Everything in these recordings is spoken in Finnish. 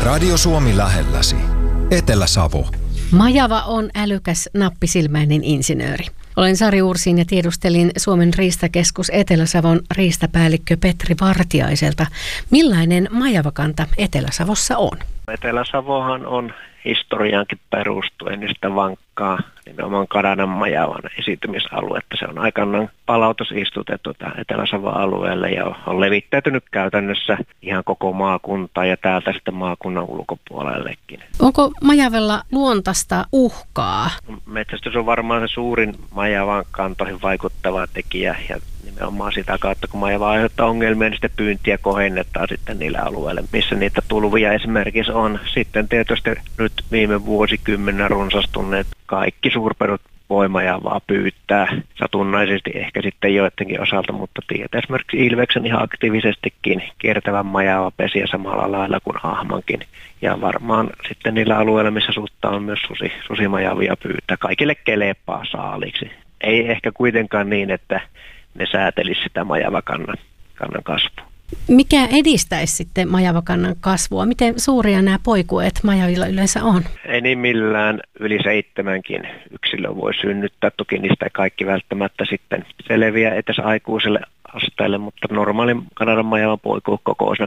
Radio Suomi lähelläsi. Etelä-Savo. Majava on älykäs, nappisilmäinen insinööri. Olen Sari Ursin ja tiedustelin Suomen riistakeskus Etelä-Savon riistapäällikkö Petri Vartiaiselta. Millainen majavakanta Etelä-Savossa on? Etelä-Savohan on historiaankin perustuen niin sitä vankkaa nimenomaan Kanadan majavan esiintymisaluetta. Se on aikanaan palautusistutettu Etelä-Savon alueelle ja on levittäytynyt käytännössä ihan koko maakuntaa ja täältä sitten maakunnan ulkopuolellekin. Onko majavella luontaista uhkaa? Metsästys on varmaan se suurin majavan kantoihin vaikuttava tekijä ja nimenomaan sitä kautta, kun majava aiheuttaa ongelmia, niin sitten pyyntiä kohennetaan sitten niille alueille, missä niitä tulvia esimerkiksi on. Sitten tietysti nyt viime vuosikymmenen runsastuneet kaikki suurpedot voi majavaa pyytää satunnaisesti ehkä sitten joidenkin osalta, mutta tietää esimerkiksi ilveksen ihan aktiivisestikin kiertävän majava pesiä samalla lailla kuin ahmankin. Ja varmaan sitten niillä alueilla, missä sutta on myös susimajavia pyytää, kaikille kelepaa saaliksi. Ei ehkä kuitenkaan niin, että ne säätelisi sitä majavakannan kasvua. Mikä edistäisi sitten majavakannan kasvua? Miten suuria nämä poikueet majavilla yleensä on? Enimmillään yli 7 yksilöä voi synnyttää. Toki niistä kaikki välttämättä sitten selviää etäs aikuiselle asteelle, mutta normaalin Kanadan majavan poikuu koko on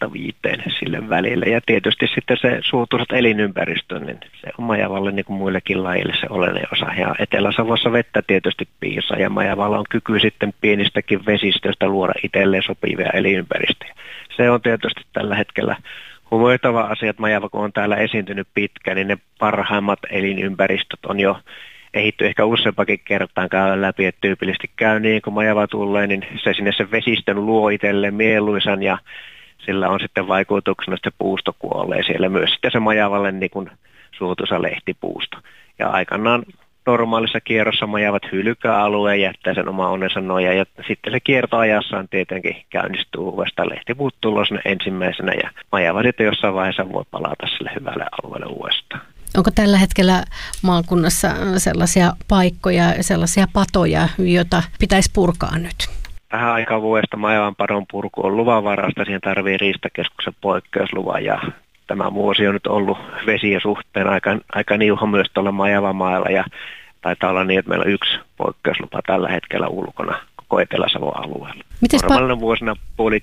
3-5 sille välille. Ja tietysti sitten se suotuisat elinympäristö, niin se on majavalle niin kuin muillekin lajille se oleellinen osa. Ja Etelä-Savossa vettä tietysti piisaa ja majavalla on kyky sitten pienistäkin vesistöistä luoda itselleen sopivia elinympäristöjä. Se on tietysti tällä hetkellä huomioitava asia, että majava kun on täällä esiintynyt pitkään, niin ne parhaimmat elinympäristöt on jo ehitty ehkä useampakin kertaan käydä läpi, että tyypillisesti käy niin, kun majava tulee, niin se sinne sen vesistön luo itselleen mieluisan ja sillä on sitten vaikutuksena, että se puusto kuolee siellä myös sitten se majavalle niin kuin suotuisa lehtipuusto. Ja aikanaan normaalissa kierrossa majavat hylkää alueen, jättää sen oma onnensa nojaan ja sitten se kiertoajassaan tietenkin käynnistyy uudestaan lehtipuut tulos ensimmäisenä ja majava sitten jossain vaiheessa voi palata sille hyvälle alueelle uudestaan. Onko tällä hetkellä maakunnassa sellaisia paikkoja, sellaisia patoja, joita pitäisi purkaa nyt? Tähän aikaan vuodesta majavan padon purku on luvanvaraista. Siihen tarvitsee riistakeskuksen poikkeusluvan ja tämä vuosi on nyt ollut vesien suhteen aika niuha myös tuolla majavamaalla ja taitaa olla niin, että meillä on 1 poikkeuslupa tällä hetkellä ulkona koko Etelä-Savon alueella. Normaalina vuosina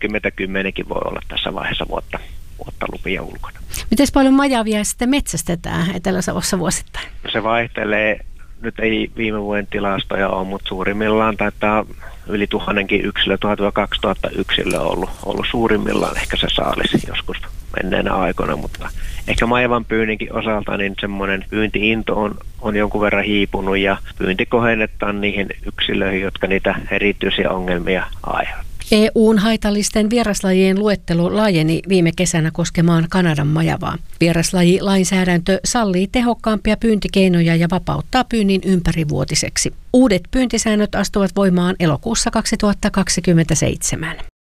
50-10 voi olla tässä vaiheessa vuotta lupia ulkona. Miten paljon majavia sitten metsästetään Etelä-Savossa vuosittain? Se vaihtelee. Nyt ei viime vuoden tilastoja ole, mutta suurimmillaan taitaa yli 1000 yksilöä, 1000-2000 yksilöä ollut suurimmillaan ehkä se saalis joskus menneenä aikoina, mutta ehkä majavan pyynninkin osalta niin semmoinen pyynti-into on jonkun verran hiipunut ja pyynti kohennetaan niihin yksilöihin, jotka niitä erityisiä ongelmia aiheuttaa. EU:n haitallisten vieraslajien luettelu laajeni viime kesänä koskemaan Kanadan majavaa. Vieraslajilainsäädäntö sallii tehokkaampia pyyntikeinoja ja vapauttaa pyynnin ympärivuotiseksi. Uudet pyyntisäännöt astuvat voimaan elokuussa 2027.